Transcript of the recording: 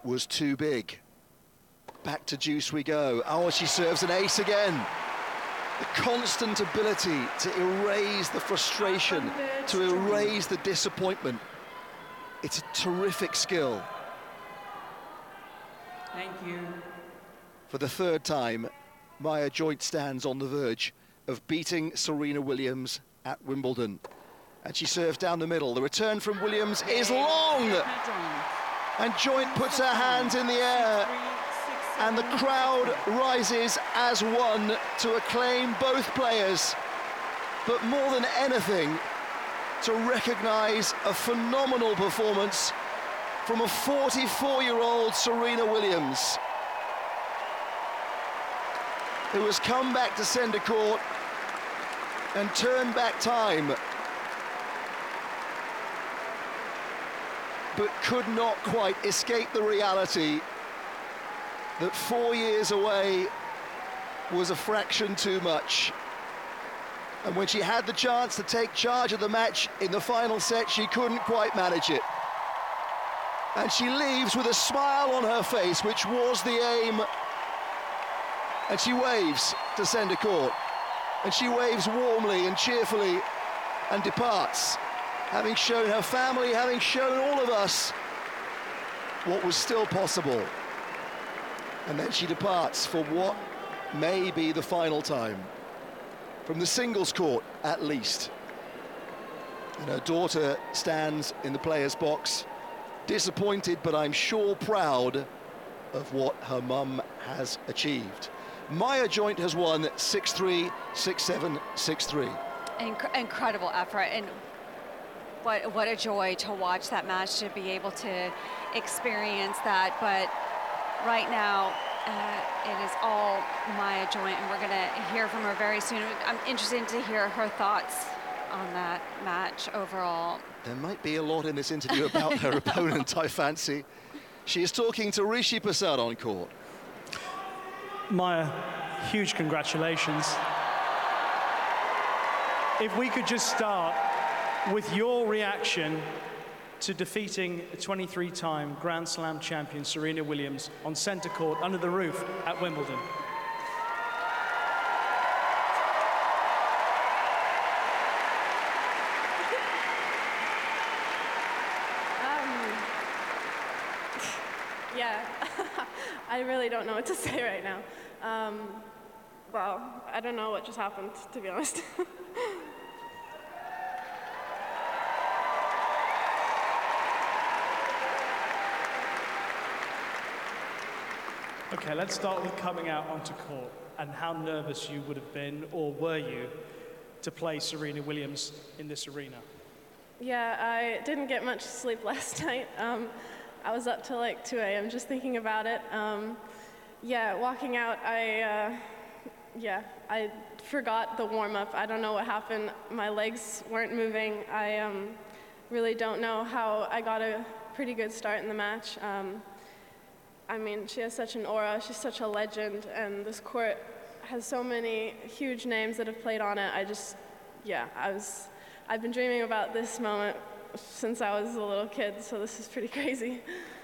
was too big. Back to deuce we go. Oh, she serves an ace again. The constant ability to erase the frustration, to erase the disappointment. It's a terrific skill. Thank you. For the third time, Maya Joint stands on the verge of beating Serena Williams at Wimbledon. And she serves down the middle. The return from Williams is long! And Joint puts her hands in the air. And the crowd rises as one to acclaim both players. But more than anything, to recognise a phenomenal performance from a 44-year-old Serena Williams, who has come back to centre court and turned back time, but could not quite escape the reality that 4 years away was a fraction too much. And when she had the chance to take charge of the match in the final set, she couldn't quite manage it. And she leaves with a smile on her face, which was the aim. And she waves to centre court. And she waves warmly and cheerfully and departs, having shown her family, having shown all of us what was still possible. And then she departs for what may be the final time, from the singles court at least. And her daughter stands in the players' box, disappointed, but I'm sure proud of what her mum has achieved. Maya Joint has won 6-3, 6-7, 6-3. Incredible effort, and what a joy to watch that match, to be able to experience that. But right now, it is all Maya Joint, and we're going to hear from her very soon. I'm interested to hear her thoughts on that match overall. There might be a lot in this interview about her opponent, I fancy. She is talking to Rishi Persad on court. Maya, huge congratulations. If we could just start with your reaction to defeating a 23-time Grand Slam champion Serena Williams on centre court under the roof at Wimbledon. Yeah, I really don't know what to say right now. Well, I don't know what just happened, to be honest. Okay, let's start with coming out onto court and how nervous you would have been, or were you, to play Serena Williams in this arena. Yeah, I didn't get much sleep last night. I was up till like 2 a.m. just thinking about it. Yeah, walking out, I forgot the warm-up. I don't know what happened. My legs weren't moving. I really don't know how I got a pretty good start in the match. I mean, she has such an aura, she's such a legend, and this court has so many huge names that have played on it. I've been dreaming about this moment since I was a little kid, so this is pretty crazy.